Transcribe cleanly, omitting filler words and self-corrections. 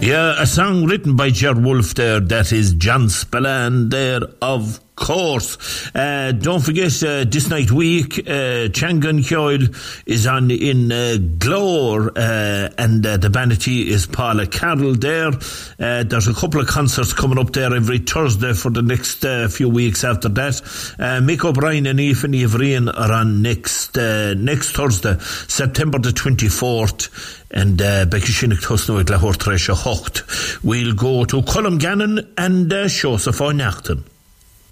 Yeah, a song written by Ger Wolf there, that is John Spillane there, of course. Don't forget, this night week, Changan Kyoil is on in Glore, and the Vanity is Paula Carroll there. There's a couple of concerts coming up there every Thursday for the next few weeks after that. Mick O'Brien and Ethan Ivrian are on next Thursday, September the 24th. And Becky Shinnick Tusnoid Lahore Tresha Hocht. We'll go to Colm Gannon and Joseph O'Nachton.